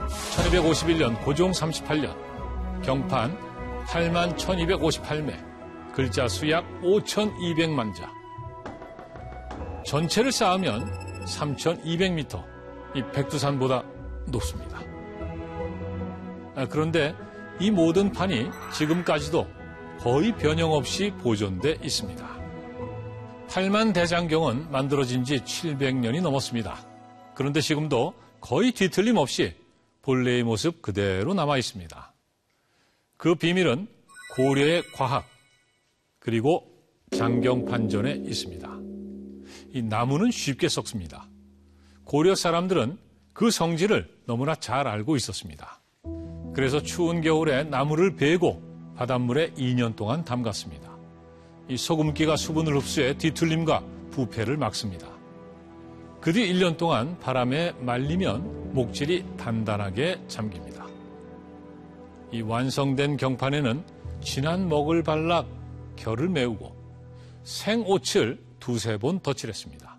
1251년 고종 38년 경판 81,258매, 글자 수 약 5,200만 자. 전체를 쌓으면 3,200m, 이 백두산보다 높습니다. 그런데 이 모든 판이 지금까지도 거의 변형 없이 보존돼 있습니다. 팔만대장경은 만들어진 지 700년이 넘었습니다. 그런데 지금도 거의 뒤틀림 없이 본래의 모습 그대로 남아 있습니다. 그 비밀은 고려의 과학, 그리고 장경판전에 있습니다. 이 나무는 쉽게 썩습니다. 고려 사람들은 그 성질을 너무나 잘 알고 있었습니다. 그래서 추운 겨울에 나무를 베고 바닷물에 2년 동안 담갔습니다. 이 소금기가 수분을 흡수해 뒤틀림과 부패를 막습니다. 그 뒤 1년 동안 바람에 말리면 목질이 단단하게 잠깁니다. 이 완성된 경판에는 진한 먹을 발라 결을 메우고 생옷을 2-3번 덧칠했습니다.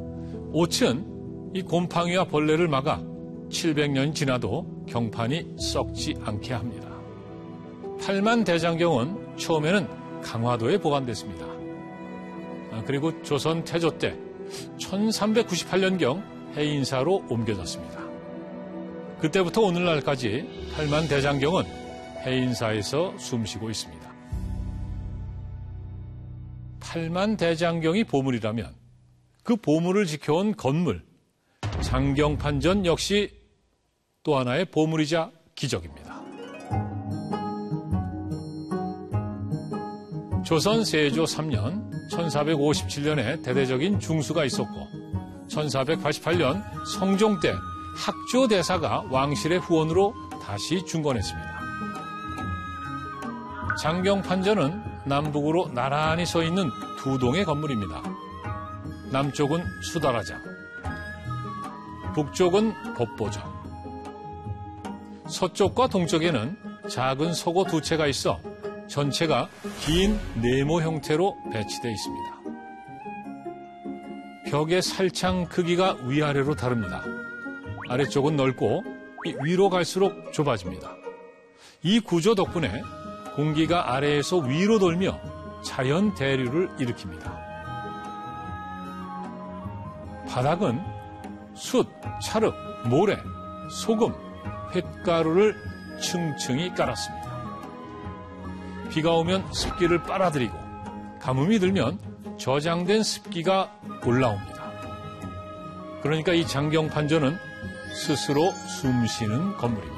옷은 이 곰팡이와 벌레를 막아 700년이 지나도 경판이 썩지 않게 합니다. 팔만대장경은 처음에는 강화도에 보관됐습니다. 그리고 조선 태조 때 1398년경 해인사로 옮겨졌습니다. 그때부터 오늘날까지 팔만대장경은 해인사에서 숨쉬고 있습니다. 팔만대장경이 보물이라면 그 보물을 지켜온 건물, 장경판전 역시 또 하나의 보물이자 기적입니다. 조선 세조 3년 1457년에 대대적인 중수가 있었고 1488년 성종 때 학조대사가 왕실의 후원으로 다시 중건했습니다. 장경판전은 남북으로 나란히 서 있는 2동의 건물입니다. 남쪽은 수다라장, 북쪽은 법보정, 서쪽과 동쪽에는 작은 서고 2채가 있어 전체가 긴 네모 형태로 배치되어 있습니다. 벽의 살창 크기가 위아래로 다릅니다. 아래쪽은 넓고 위로 갈수록 좁아집니다. 이 구조 덕분에 공기가 아래에서 위로 돌며 자연 대류를 일으킵니다. 바닥은 숯, 찰흙, 모래, 소금, 횟가루를 층층이 깔았습니다. 비가 오면 습기를 빨아들이고 가뭄이 들면 저장된 습기가 올라옵니다. 그러니까 이 장경판전은 스스로 숨쉬는 건물입니다.